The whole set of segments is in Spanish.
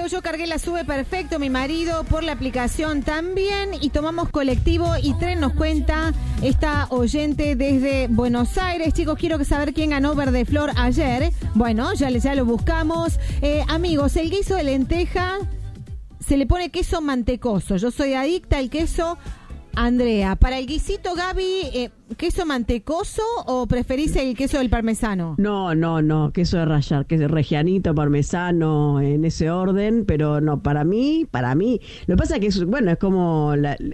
Leo, yo cargué la sube perfecto, mi marido por la aplicación también, y tomamos colectivo y tren, nos cuenta esta oyente desde Buenos Aires. Chicos, quiero saber quién ganó Verde Flor ayer. Bueno, ya lo buscamos. Amigos, el guiso de lenteja se le pone queso mantecoso. Yo soy adicta al queso. Andrea, para el guisito, Gaby, ¿queso mantecoso o preferís el queso del parmesano? No, queso de rallar, que es regianito, parmesano, en ese orden, pero no, para mí, lo que pasa es que es como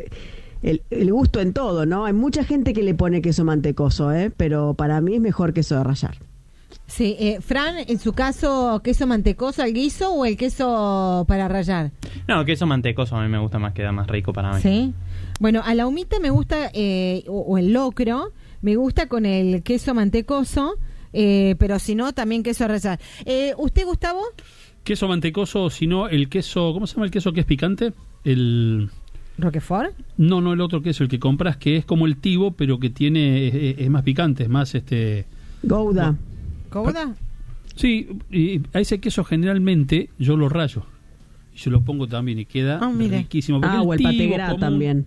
el gusto en todo, ¿no? Hay mucha gente que le pone queso mantecoso, pero para mí es mejor queso de rallar. Sí, Fran, en su caso, ¿queso mantecoso al guiso o el queso para rallar? No, queso mantecoso a mí me gusta más, queda más rico para mí. Sí. Bueno, a la humita me gusta, o el locro, me gusta con el queso mantecoso, pero si no, también queso a rallar. ¿Usted, Gustavo? Queso mantecoso, si no, el queso, ¿cómo se llama el queso que es picante? El... ¿Roquefort? No, el otro queso, el que compras, que es como el tibo, pero que es más picante, es más Gouda. ¿Gouda? Sí, y a ese queso generalmente yo lo rayo y se lo pongo también y queda riquísimo. O el pategras también.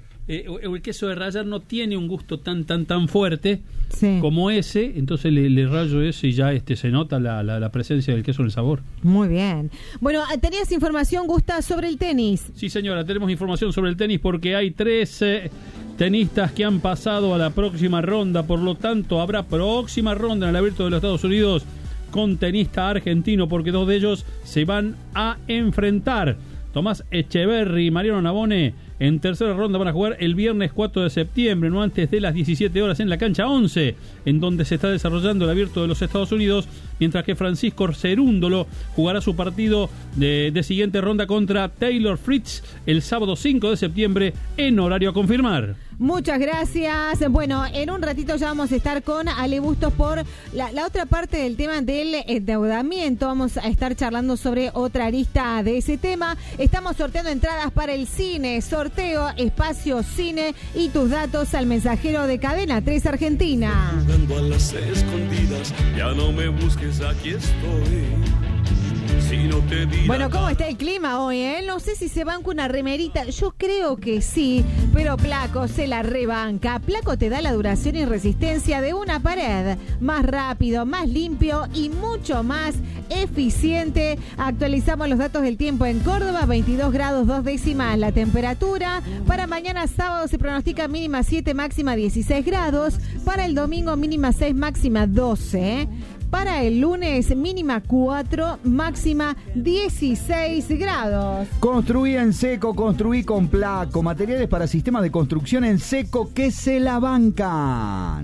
El queso de rallar no tiene un gusto tan fuerte sí. como ese, entonces le rayo ese y ya se nota la presencia del queso en el sabor. Muy bien. Bueno, ¿tenías información, Gusta, sobre el tenis? Sí, señora, tenemos información sobre el tenis porque hay 3 tenistas que han pasado a la próxima ronda, por lo tanto habrá próxima ronda en el Abierto de los Estados Unidos con tenista argentino, porque 2 de ellos se van a enfrentar. Tomás Echeverry y Mariano Navone en tercera ronda van a jugar el viernes 4 de septiembre, no antes de las 17 horas, en la cancha 11, en donde se está desarrollando el Abierto de los Estados Unidos, mientras que Francisco Cerúndolo jugará su partido de siguiente ronda contra Taylor Fritz el sábado 5 de septiembre en horario a confirmar. Muchas gracias. Bueno, en un ratito ya vamos a estar con Ale Bustos por la otra parte del tema del endeudamiento. Vamos a estar charlando sobre otra arista de ese tema. Estamos sorteando entradas para el cine. Sorteo Espacio Cine y tus datos al mensajero de Cadena 3 Argentina. Jugando a las escondidas, ya no me busques, aquí estoy. Si no te bueno, ¿cómo está el clima hoy, No sé si se banca una remerita. Yo creo que sí, pero Placo se la rebanca. Placo te da la duración y resistencia de una pared. Más rápido, más limpio y mucho más eficiente. Actualizamos los datos del tiempo en Córdoba, 22 grados 2 décimas la temperatura. Para mañana sábado se pronostica mínima 7, máxima 16 grados. Para el domingo mínima 6, máxima 12. Para el lunes, mínima 4, máxima 16 grados. Construí en seco, construí con Placo. Materiales para sistemas de construcción en seco que se la bancan.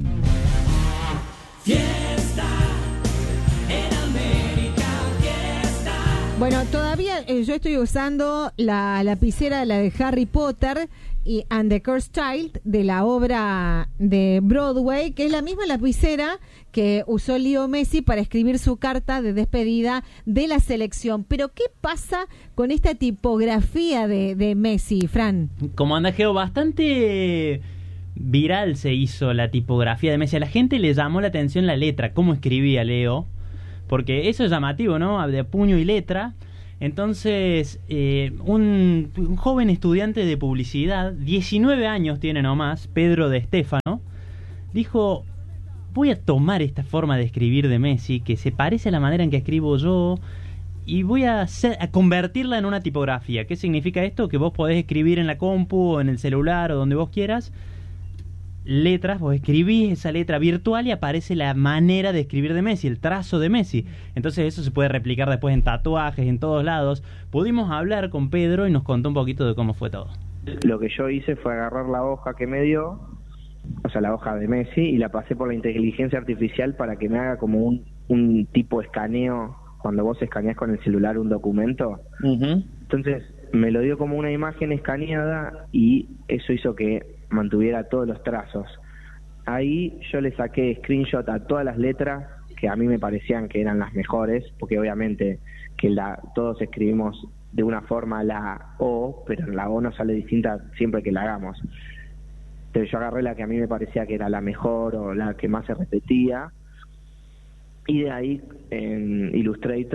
Fiesta en América, fiesta. Bueno, todavía yo estoy usando la lapicera, la de Harry Potter and the Cursed Child, de la obra de Broadway, que es la misma lapicera que usó Leo Messi para escribir su carta de despedida de la selección. Pero ¿qué pasa con esta tipografía de Messi, Fran? Como anda, Geo, bastante viral se hizo la tipografía de Messi. A la gente le llamó la atención la letra, cómo escribía Leo, porque eso es llamativo, ¿no? De puño y letra. Entonces, un joven estudiante de publicidad, 19 años tiene nomás, Pedro de Estéfano, dijo: voy a tomar esta forma de escribir de Messi, que se parece a la manera en que escribo yo, y voy a convertirla en una tipografía. ¿Qué significa esto? Que vos podés escribir en la compu o en el celular o donde vos quieras letras, vos escribís esa letra virtual y aparece la manera de escribir de Messi, el trazo de Messi. Entonces eso se puede replicar después en tatuajes, en todos lados. Pudimos hablar con Pedro y nos contó un poquito de cómo fue todo. Lo que yo hice fue agarrar la hoja que me dio, o sea, la hoja de Messi, y la pasé por la inteligencia artificial para que me haga como un tipo escaneo, cuando vos escaneás con el celular un documento. Entonces me lo dio como una imagen escaneada y eso hizo que mantuviera todos los trazos. Ahí yo le saqué screenshot a todas las letras que a mí me parecían que eran las mejores, porque obviamente que todos escribimos de una forma la O, pero la O no sale distinta siempre que la hagamos. Entonces yo agarré la que a mí me parecía que era la mejor o la que más se repetía, y de ahí en Illustrator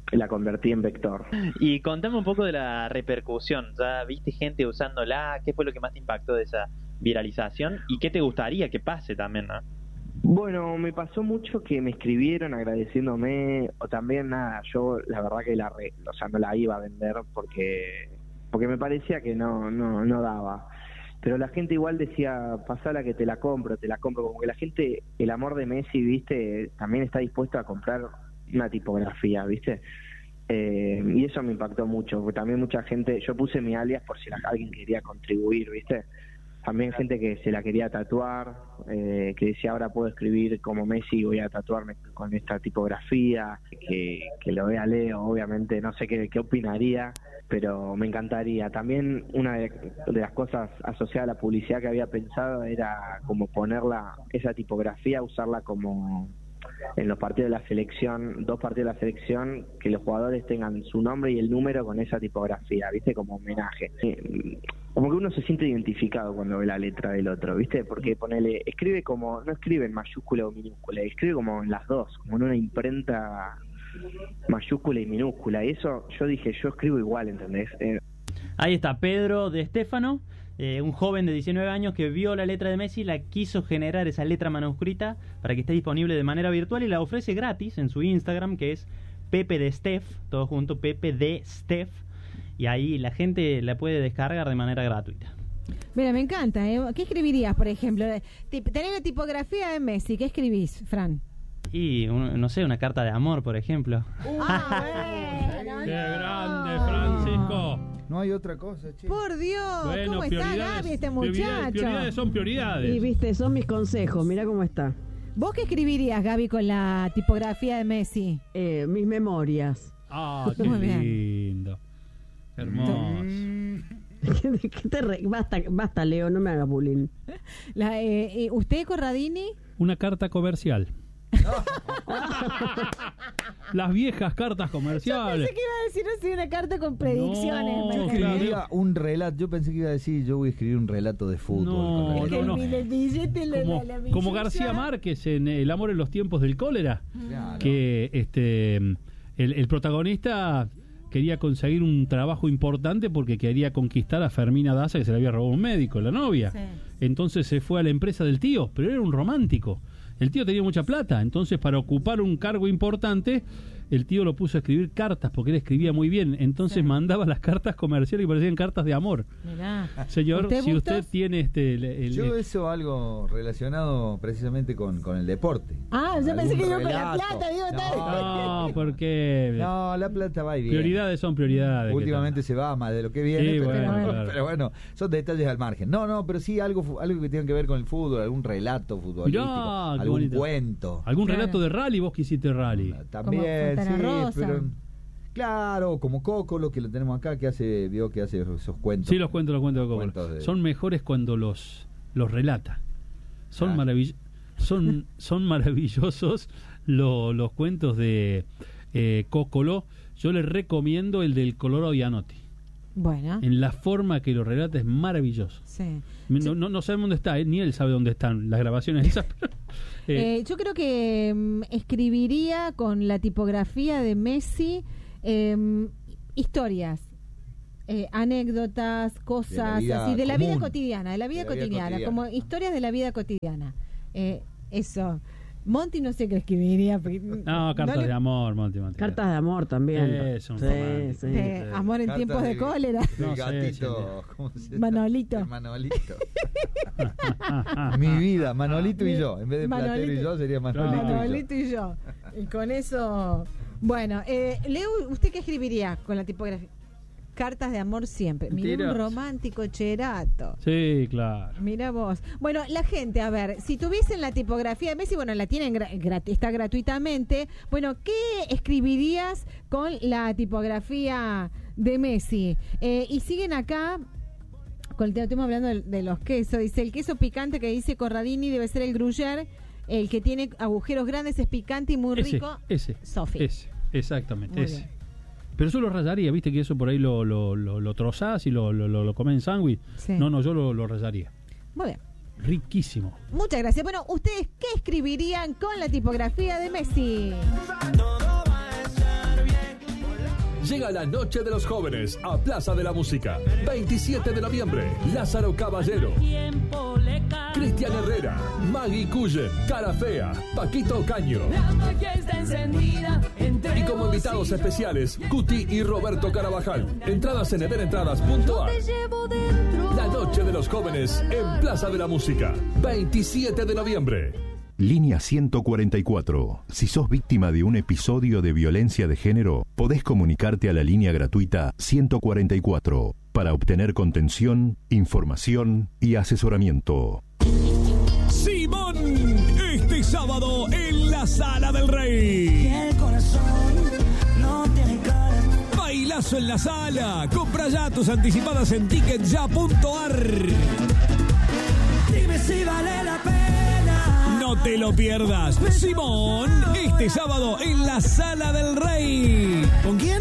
la convertí en vector. Y contame un poco de la repercusión. ¿Ya viste gente usándola? ¿Qué fue lo que más te impactó de esa viralización? ¿Y qué te gustaría que pase también, no? Bueno, me pasó mucho que me escribieron agradeciéndome, o también nada, yo la verdad que no la iba a vender porque me parecía que no daba. Pero la gente igual decía, pasala que te la compro, como que la gente, el amor de Messi, viste, también está dispuesto a comprar una tipografía, viste. Y eso me impactó mucho, porque también mucha gente, yo puse mi alias por si alguien quería contribuir, viste. También gente que se la quería tatuar, que decía ahora puedo escribir como Messi y voy a tatuarme con esta tipografía, que lo vea Leo, obviamente, no sé qué opinaría, pero me encantaría. También una de las cosas asociadas a la publicidad que había pensado era como ponerla, esa tipografía, usarla como en los partidos de la selección, 2 partidos de la selección, que los jugadores tengan su nombre y el número con esa tipografía, ¿viste? Como homenaje. Como que uno se siente identificado cuando ve la letra del otro, ¿viste? Porque escribe como, no escribe en mayúscula o minúscula, escribe como en las dos, como en una imprenta mayúscula y minúscula. Y eso, yo dije, yo escribo igual, ¿entendés? Ahí está Pedro de Stefano, un joven de 19 años que vio la letra de Messi, la quiso generar esa letra manuscrita para que esté disponible de manera virtual y la ofrece gratis en su Instagram, que es Pepe de Steph, todo junto, Pepe de Steph, y ahí la gente la puede descargar de manera gratuita. Mira, me encanta, ¿eh? ¿Qué escribirías, por ejemplo? Tenés la tipografía de Messi, ¿qué escribís, Fran? Y, no sé, una carta de amor, por ejemplo. Bueno, ¡Qué grande, Francisco! No hay otra cosa, che. Por Dios, Bueno, ¿cómo está Gaby, este muchacho? Prioridades son prioridades. Y viste, son mis consejos, mira cómo está. ¿Vos qué escribirías, Gaby, con la tipografía de Messi? Mis memorias. Ah, qué Muy bien. lindo. Hermoso. Basta, Leo, no me hagas bullying. ¿Usted, Corradini? Una carta comercial. Las viejas cartas Yo comerciales. pensé que iba a decir así una carta con predicciones. No, ¿me Yo entendés? escribiría un relato. Yo pensé que iba a decir, yo voy a escribir un relato de fútbol. No, con Es que la- no. el billete, Como, la como billeta. García Márquez en El amor en los tiempos del cólera, Claro. que el protagonista quería conseguir un trabajo importante porque quería conquistar a Fermina Daza, que se le había robado un médico, la novia. Sí. Entonces se fue a la empresa del tío, pero era un romántico. El tío tenía mucha plata, entonces para ocupar un cargo importante, el tío lo puso a escribir cartas, porque él escribía muy bien. Entonces mandaba las cartas comerciales y parecían cartas de amor. Mirá. Señor, ¿Usted, si Bustos? usted tiene Yo eso algo relacionado precisamente con el deporte. Ah, yo pensé Algún que iba con la relato. plata, digo, tal. No, porque No, la plata va y viene. prioridades son prioridades. Últimamente se va más de lo que viene, Sí, pero, bueno, bueno, claro. pero bueno, son detalles al margen. No, pero sí algo que tenga que ver con el fútbol, algún relato futbolístico, Mirá, qué algún bonito. cuento. ¿Algún Claro. relato de rally? Vos que hiciste rally. También, Como Fontana sí, Rosa. pero claro, como Cocolo, que lo tenemos acá, que hace esos cuentos. Sí, los cuentos de Coco. Cuentos de- Son mejores cuando los relata. Son Claro. son maravillosos los cuentos de Cocolo. Yo les recomiendo el del Colorado Gianotti. Bueno, En la forma que lo relata es maravilloso. sí. No sabemos dónde está, ni él sabe dónde están las grabaciones esas. pero, Yo creo que escribiría con la tipografía de Messi historias, anécdotas, cosas De la vida así, de la vida común. cotidiana, De la vida cotidiana. como historias de la vida cotidiana. Eso. Monty no sé qué escribiría. Porque no, cartas no le- de amor, Monty. Cartas de amor también. Es un Sí, romántico. sí. de amor en Cartas tiempos de cólera. del No sé, gatito, ¿cómo se llama? Manolito. El Manolito. Mi vida, Manolito y yo. En vez de Platero y Manolito. yo, sería Manolito, Manolito y yo. Y con eso. Bueno, Leo, ¿usted qué escribiría con la tipografía? Cartas de amor siempre. Mira, un Mentiroso. romántico cherato. Sí, claro. Mira vos. Bueno, la gente, a ver, si tuviesen la tipografía de Messi, bueno, la tienen está gratuitamente. Bueno, ¿qué escribirías con la tipografía de Messi? Y siguen acá. Con el tema hablando de los quesos. Dice, el queso picante que dice Corradini debe ser el Gruyère. El que tiene agujeros grandes es picante y muy rico. Ese. Sofi. Exactamente, Muy ese. bien. Pero yo lo rayaría, viste que eso por ahí lo trozás y lo comes en sándwich. Sí. No, yo lo rayaría. Muy bien. Riquísimo. Muchas gracias. Bueno, ¿ustedes qué escribirían con la tipografía de Messi? Todo va a estar bien. Llega la Noche de los Jóvenes a Plaza de la Música. 27 de noviembre, Lázaro Caballero, Cristian Herrera, Maggie Cullen, Cara Fea, Paquito Caño. Y como invitados especiales, Cuti y Roberto Carabajal. Entradas en everentradas.ar. La Noche de los Jóvenes en Plaza de la Música. 27 de noviembre. Línea 144. Si sos víctima de un episodio de violencia de género, podés comunicarte a la línea gratuita 144 para obtener contención, información y asesoramiento. Simón, este sábado en la Sala del Rey. El corazón no tiene cara. Bailazo en la sala. Compra ya tus anticipadas en ticketya.ar. Dime si vale la pena. No te lo pierdas. Simón, este sábado en la Sala del Rey. ¿Con quién?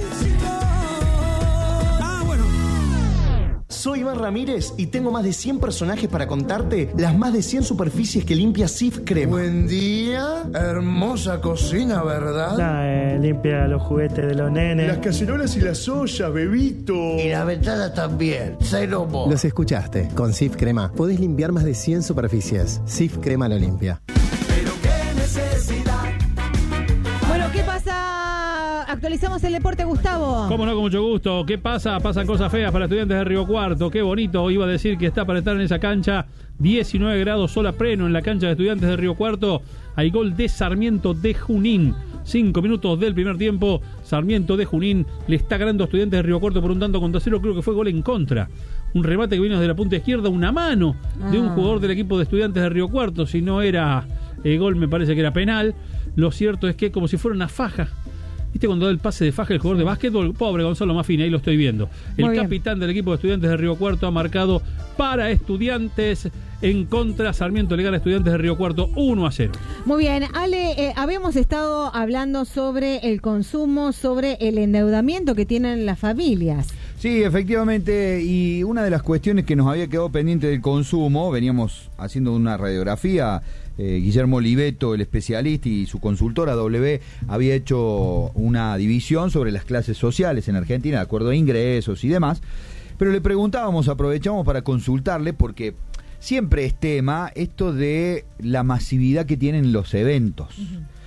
Soy Iván Ramírez y tengo más de 100 personajes para contarte las más de 100 superficies que limpia Cif Crema. Buen día, hermosa cocina, ¿verdad? Limpia los juguetes de los nenes. Las cacerolas y las ollas, bebito. Y la ventana también, cero mo. Los escuchaste, con Cif Crema podés limpiar más de 100 superficies. Cif Crema lo limpia. Pero qué necesidad. Bueno, ¿qué pasa? Actualizamos el deporte, Gustavo. Cómo no, con mucho gusto. ¿Qué pasa? Pasan cosas feas para Estudiantes de Río Cuarto. Qué bonito. Iba a decir que está para estar en esa cancha. 19 grados, sol a pleno en la cancha de Estudiantes de Río Cuarto. Hay gol de Sarmiento de Junín. 5 minutos del primer tiempo. Sarmiento de Junín le está ganando a Estudiantes de Río Cuarto por un tanto contra cero. Creo que fue gol en contra. Un remate que vino desde la punta izquierda. Una mano de un jugador del equipo de Estudiantes de Río Cuarto. Si no era gol, me parece que era penal. Lo cierto es que como si fuera una faja. ¿Viste cuando da el pase de faja el jugador de básquetbol? Pobre Gonzalo Maffini, ahí lo estoy viendo. El capitán del equipo de Estudiantes de Río Cuarto ha marcado para Estudiantes. En contra, Sarmiento le gana a Estudiantes de Río Cuarto 1-0. Muy bien, Ale, habíamos estado hablando sobre el consumo, sobre el endeudamiento que tienen las familias. Sí, efectivamente, y una de las cuestiones que nos había quedado pendiente del consumo, veníamos haciendo una radiografía. Guillermo Oliveto, el especialista, y su consultora W había hecho una división sobre las clases sociales en Argentina, de acuerdo a ingresos y demás, pero le preguntábamos, aprovechamos para consultarle, porque siempre es tema esto de la masividad que tienen los eventos.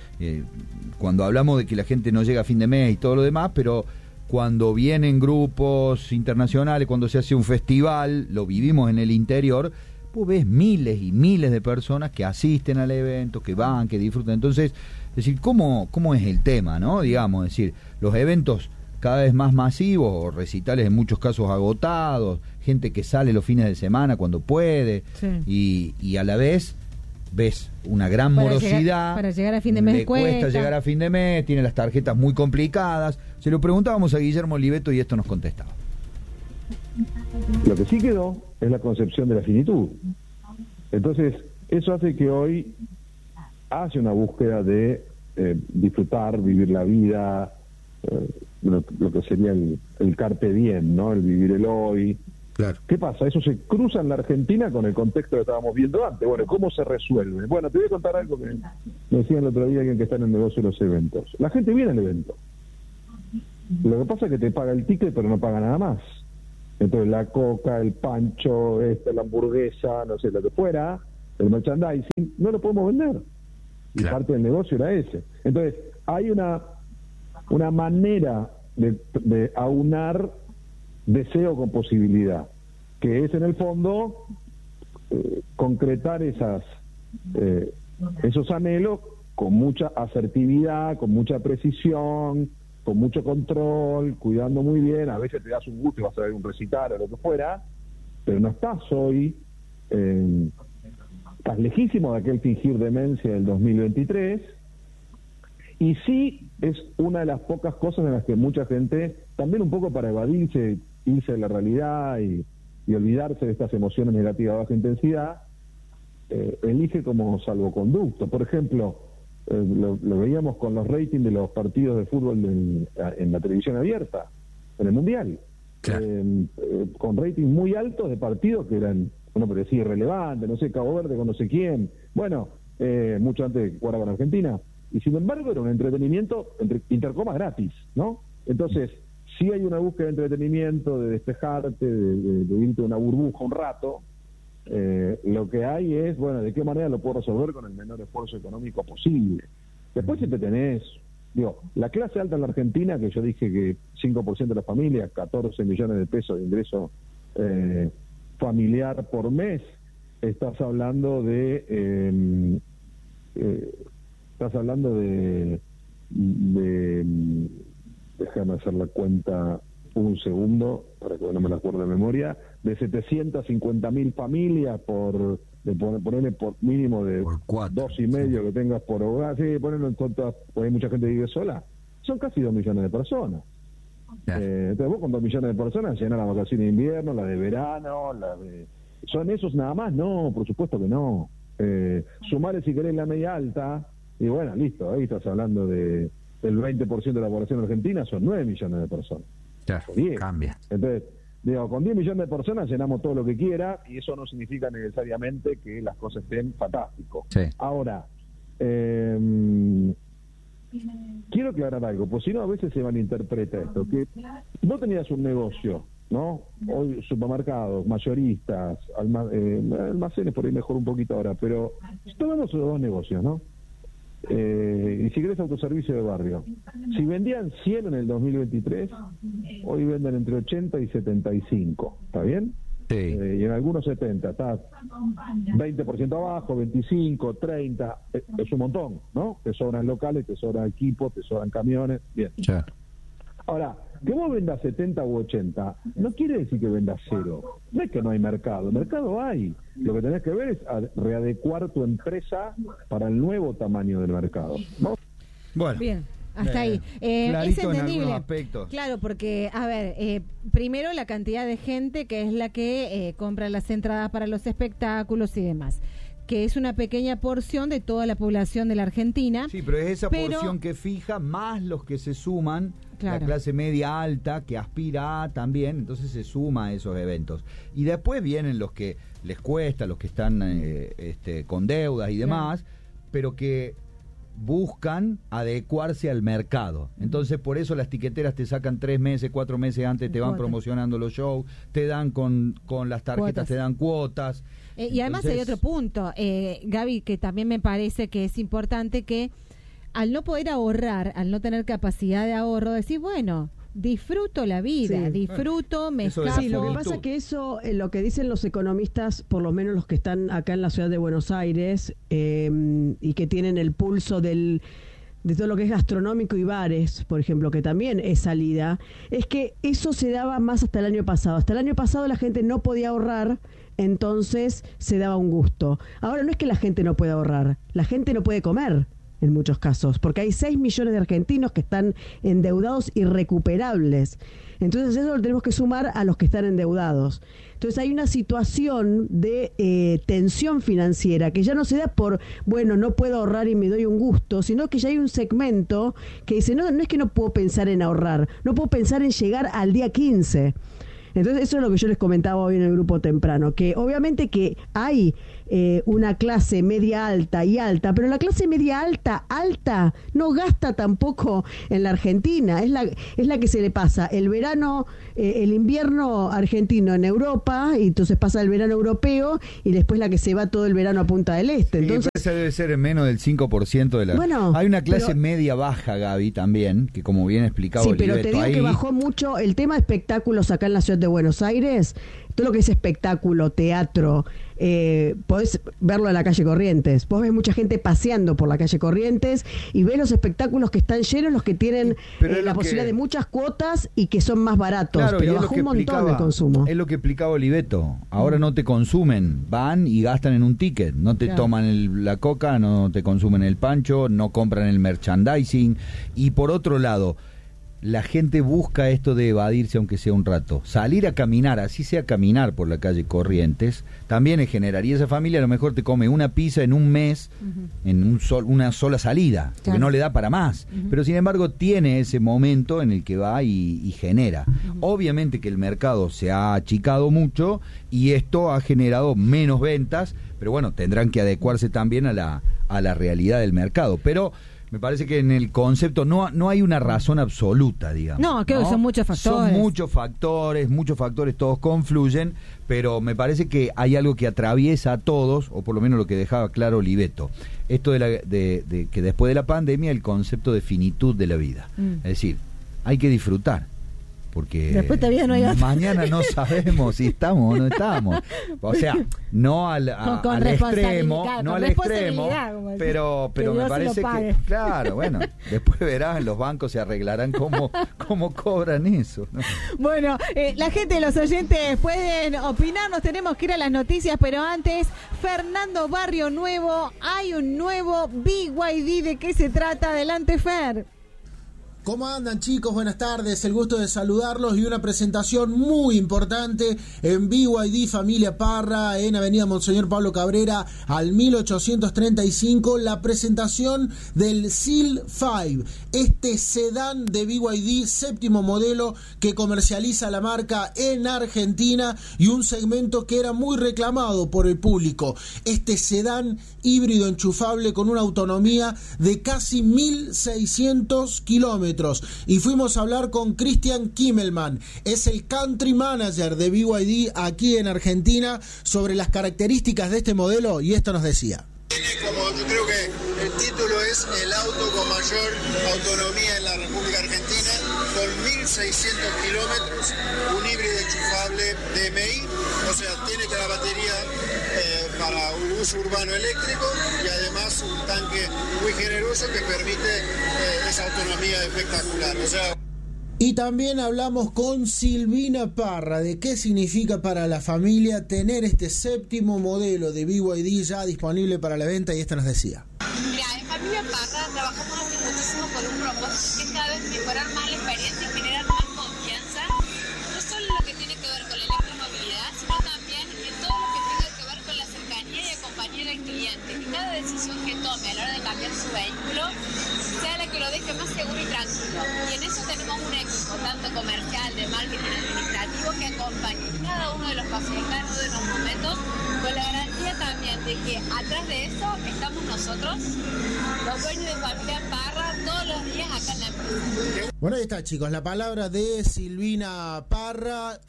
Cuando hablamos de que la gente no llega a fin de mes y todo lo demás, pero cuando vienen grupos internacionales, cuando se hace un festival, lo vivimos en el interior, vos ves miles y miles de personas que asisten al evento, que van, que disfrutan. Entonces, es decir, ¿cómo es el tema, no? Digamos, es decir, los eventos cada vez más masivos, o recitales en muchos casos agotados, gente que sale los fines de semana cuando puede, sí. y a la vez ves una gran morosidad. Para llegar a fin de mes le cuesta llegar a fin de mes, tiene las tarjetas muy complicadas. Se lo preguntábamos a Guillermo Oliveto y esto nos contestaba. Lo que sí quedó es la concepción de la finitud. Entonces, eso hace que hoy hace una búsqueda de disfrutar, vivir la vida, lo que sería el carpe diem, ¿no? El vivir el hoy. Claro. ¿Qué pasa? Eso se cruza en la Argentina con el contexto que estábamos viendo antes. Bueno, ¿cómo se resuelve? Bueno, te voy a contar algo que me decían el otro día alguien que está en el negocio de los eventos. La gente viene al evento. Lo que pasa es que te paga el ticket, pero no paga nada más. Entonces la coca, el pancho, la hamburguesa, no sé, lo que fuera, el merchandising, no lo podemos vender. Y parte del negocio era ese. Entonces, hay una manera de aunar deseo con posibilidad, que es en el fondo concretar esos anhelos con mucha asertividad, con mucha precisión, con mucho control, cuidando muy bien. A veces te das un gusto y vas a ver un recital o lo que fuera, pero no estás hoy, estás lejísimo de aquel fingir demencia del 2023, y sí es una de las pocas cosas en las que mucha gente, también un poco para evadirse, irse de la realidad y olvidarse de estas emociones negativas de baja intensidad, elige como salvoconducto. Por ejemplo, lo veíamos con los ratings de los partidos de fútbol en la televisión abierta, en el Mundial. Claro. Con ratings muy altos de partidos que eran, uno parecía irrelevante, no sé, Cabo Verde con no sé quién. Bueno, mucho antes de que jugara con Argentina. Y sin embargo era un entretenimiento, entre intercomas, gratis, ¿no? Entonces, sí hay una búsqueda de entretenimiento, de despejarte, de irte a una burbuja un rato. Lo que hay es, bueno, ¿de qué manera lo puedo resolver con el menor esfuerzo económico posible? Después si te tenés, digo, la clase alta en la Argentina, que yo dije que 5% de la familia, 14 millones de pesos de ingreso familiar por mes, estás hablando de déjame hacer la cuenta un segundo para que no me la acuerdo de memoria, de 750.000 familias ponerle por mínimo de 2,5 que tengas por hogar, sí, ponerlo en todas, porque hay mucha gente que vive sola, son casi 2 millones de personas. Entonces vos con 2 millones de personas llenás la vacación de invierno, la de verano, ¿son esos nada más? No, por supuesto que no. Sumarle si querés la media alta, y bueno, listo, ahí estás hablando del 20% de la población argentina, son 9 millones de personas. Claro, cambia. Entonces, digo, con 10 millones de personas llenamos todo lo que quiera, y eso no significa necesariamente que las cosas estén fantásticos. Sí. Ahora, quiero aclarar algo, pues si no a veces se malinterpreta esto, que vos tenías un negocio, ¿no? Hoy supermercados, mayoristas, almacenes por ahí mejor un poquito ahora, pero tomamos los dos negocios, ¿no? Y si querés autoservicio de barrio, si vendían 100 en el 2023, hoy venden entre 80 y 75, ¿está bien? Sí. Y en algunos 70, está 20% abajo, 25, 30, es un montón, ¿no? Te sobran locales, te sobran equipos, te sobran camiones, bien. Sí. Ahora, que vos vendas 70 u 80, no quiere decir que vendas cero. No es que no hay mercado, mercado hay. Lo que tenés que ver es readecuar tu empresa para el nuevo tamaño del mercado, ¿no? Bueno. Bien. Hasta ahí. Clarito Es entendible. en algunos aspectos. Claro, porque, a ver, primero la cantidad de gente que es la que compra las entradas para los espectáculos y demás, que es una pequeña porción de toda la población de la Argentina. Sí, pero es esa porción que fija, más los que se suman, la clase media alta, que aspira a también, entonces se suma a esos eventos. Y después vienen los que les cuesta, los que están con deudas y demás, pero que buscan adecuarse al mercado. Entonces por eso las tiqueteras te sacan 3 meses, 4 meses antes, te van promocionando los shows, te dan con las tarjetas, te dan cuotas. Y además hay otro punto, Gaby, que también me parece que es importante, que al no poder ahorrar, al no tener capacidad de ahorro, decir, bueno, disfruto la vida, disfruto, me escapo. Sí, lo que pasa es que eso, lo que dicen los economistas, por lo menos los que están acá en la ciudad de Buenos Aires, y que tienen el pulso de todo lo que es gastronómico y bares, por ejemplo, que también es salida, es que eso se daba más hasta el año pasado. Hasta el año pasado la gente no podía ahorrar, entonces se daba un gusto. Ahora no es que la gente no pueda ahorrar, la gente no puede comer en muchos casos, porque hay 6 millones de argentinos que están endeudados irrecuperables. Entonces eso lo tenemos que sumar a los que están endeudados. Entonces hay una situación de tensión financiera que ya no se da por, bueno, no puedo ahorrar y me doy un gusto, sino que ya hay un segmento que dice, no es que no puedo pensar en ahorrar, no puedo pensar en llegar al día 15. Entonces eso es lo que yo les comentaba hoy en el grupo temprano, que obviamente que hay una clase media alta y alta, pero la clase media alta no gasta tampoco en la Argentina, es la que se le pasa el verano, el invierno argentino en Europa, y entonces pasa el verano europeo, y después la que se va todo el verano a Punta del Este. Entonces esa debe ser menos del 5% de la... Bueno, hay una clase media baja, Gaby, también, que como bien explicado sí, pero Oliveto, te digo que bajó mucho el tema de espectáculos acá en la ciudad de Buenos Aires. Todo lo que es espectáculo, teatro, podés verlo en la calle Corrientes. Vos ves mucha gente paseando por la calle Corrientes y ves los espectáculos que están llenos, los que tienen la posibilidad de muchas cuotas y que son más baratos. Claro, pero bajó un montón el consumo. Es lo que explicaba Oliveto. Ahora no te consumen, van y gastan en un ticket. No te toman la coca, no te consumen el pancho, no compran el merchandising. Y por otro lado, la gente busca esto de evadirse aunque sea un rato. Salir a caminar, así sea caminar por la calle Corrientes, también es generar. Y esa familia a lo mejor te come una pizza en un mes, en una sola salida, porque no le da para más. Pero sin embargo tiene ese momento en el que va y genera. Obviamente que el mercado se ha achicado mucho y esto ha generado menos ventas, pero bueno, tendrán que adecuarse también a la realidad del mercado. Pero Me parece que en el concepto no hay una razón absoluta, digamos. No, creo que son muchos factores. Son muchos factores, todos confluyen, pero me parece que hay algo que atraviesa a todos, o por lo menos lo que dejaba claro Oliveto. Esto de que después de la pandemia el concepto de finitud de la vida. Es decir, hay que disfrutar. Porque después todavía no hay mañana no sabemos si estamos o no estamos. O sea, no al extremo, no al extremo, pero me parece que, claro, bueno, después verás, en los bancos se arreglarán cómo cobran eso, ¿no? Bueno, la gente, los oyentes pueden opinar, nos tenemos que ir a las noticias, pero antes, Fernando Barrio Nuevo, hay un nuevo BYD, ¿de qué se trata? Adelante, Fer. ¿Cómo andan, chicos? Buenas tardes, el gusto de saludarlos y una presentación muy importante en BYD Familia Parra, en Avenida Monseñor Pablo Cabrera al 1835, la presentación del Seal 5, este sedán de BYD, séptimo modelo que comercializa la marca en Argentina y un segmento que era muy reclamado por el público. Este sedán híbrido enchufable con una autonomía de casi 1.600 kilómetros. Y fuimos a hablar con Christian Kimmelman, es el country manager de BYD aquí en Argentina, sobre las características de este modelo, y esto nos decía. Como yo creo que el título es el auto con mayor autonomía en la República Argentina, con 1.600 kilómetros, un híbrido enchufable DMI, o sea, tiene que la batería para un uso urbano eléctrico y además un tanque muy generoso que permite esa autonomía espectacular. O sea, y también hablamos con Silvina Parra de qué significa para la familia tener este séptimo modelo de BYD ya disponible para la venta, y esta nos decía. Mira, en Familia Parra trabajamos hace muchísimo con un propósito que es cada vez mejorar más la experiencia y generar más confianza, no solo en lo que tiene que ver con la electromovilidad, sino también en todo lo que tenga que ver con la cercanía y acompañar al cliente. Y cada decisión que tome a la hora de cambiar su vehículo sea la que lo deje más seguro y tranquilo. Y en eso tenemos un equipo, tanto comercial, de marketing, administrativo, que acompaña cada uno de los pasos y cada uno de los momentos, con la garantía también de que atrás de eso estamos nosotros, los dueños de Familia Parra, todos los días acá en la empresa. Bueno, ahí está, chicos, la palabra de Silvina Parra,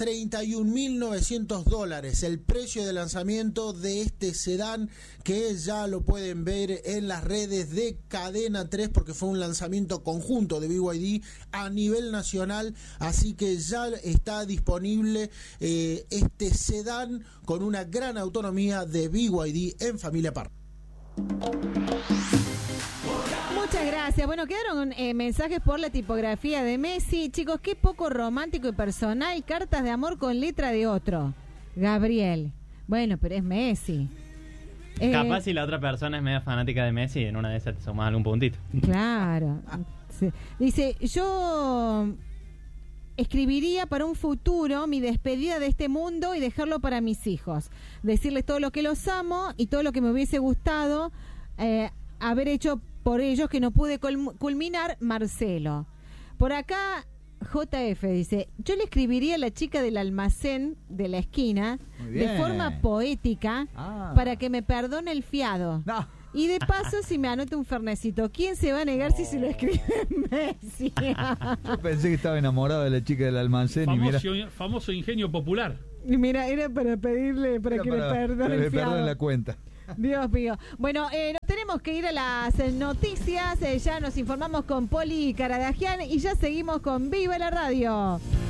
$31.900, el precio de lanzamiento de este sedán, que ya lo pueden ver en las redes de Cadena 3, porque fue un lanzamiento conjunto de BYD a nivel nacional, así que ya está disponible este sedán con una gran autonomía de BYD en Familia Parra. Muchas gracias. Bueno, quedaron mensajes por la tipografía de Messi. Chicos, qué poco romántico y personal. Cartas de amor con letra de otro. Gabriel. Bueno, pero es Messi. Capaz si la otra persona es media fanática de Messi, en una de esas te sumas algún puntito. Claro. Sí. Dice, yo escribiría para un futuro mi despedida de este mundo y dejarlo para mis hijos. Decirles todo lo que los amo y todo lo que me hubiese gustado haber hecho por ellos que no pude culminar, Marcelo. Por acá, JF dice, yo le escribiría a la chica del almacén de la esquina de forma poética para que me perdone el fiado. No. Y de paso, si me anota un fernecito, ¿quién se va a negar si se lo escribe Messi? Yo pensé que estaba enamorado de la chica del almacén. Famoso ingenio popular. Y mira, era para pedirle, para que le perdone el fiado. Perdone la cuenta. Dios mío. Bueno, nos tenemos que ir a las noticias. Ya nos informamos con Poli Caradagian y ya seguimos con Viva la Radio.